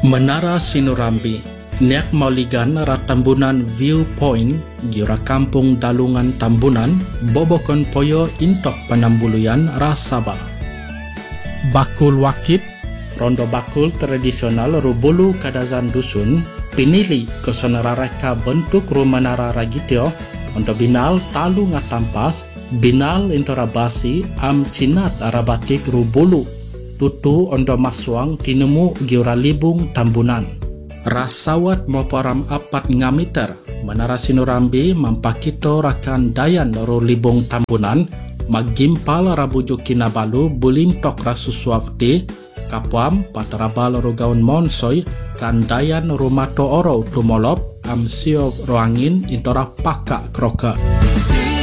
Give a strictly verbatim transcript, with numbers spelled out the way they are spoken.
Menara Sinurambi, Niak Mauligan Ratambunan Viewpoint, Gira Kampung Dalungan Tambunan, Bobokon Poyo Intok Penambuluyan Rasaba. Bakul Wakit, Rondo bakul tradisional Rubulu Kadazan Dusun, pinili kesonarareka bentuk rumanara ragitio, untuk binal talu ngatampas, binal intorabasi am cinat arabatik Rubulu, tutu ondo maswang tinemu giura libung Tambunan. Rasawat moporam apat ngamiter, Menara Sinurambi mampakito rakan dayan ro libung Tambunan, magimpal rabuju kinabalu bulintok rasusuafti, kapuam patarabal ro gaun monsoy, kandayan rumato oro tumolop, am sio roangin intora paka kroka.